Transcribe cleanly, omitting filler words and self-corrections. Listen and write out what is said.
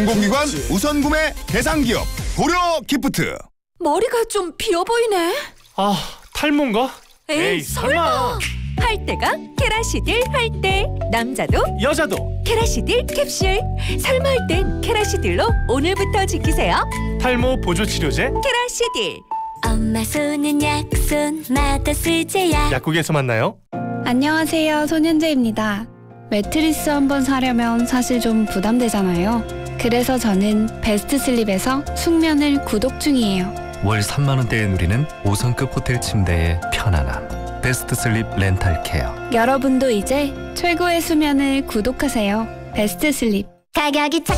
공공기관 우선구매 대상기업 고려기프트. 머리가 좀 비어 보이네. 아, 탈모인가? 에이, 설마. 할 때가 케라시딜 할 때. 남자도 여자도 케라시딜 캡슐. 설마 할 땐 케라시딜로 오늘부터 지키세요. 탈모 보조 치료제 케라시딜. 엄마 손은 약손 나도 쓰제야. 약국에서 만나요. 안녕하세요, 손현재입니다. 매트리스 한번 사려면 사실 좀 부담되잖아요. 그래서 저는 베스트슬립에서 숙면을 구독 중이에요. 월 3만 원대에 누리는 5성급 호텔 침대의 편안함. 베스트슬립 렌탈케어. 여러분도 이제 최고의 수면을 구독하세요. 베스트슬립. 가격이 착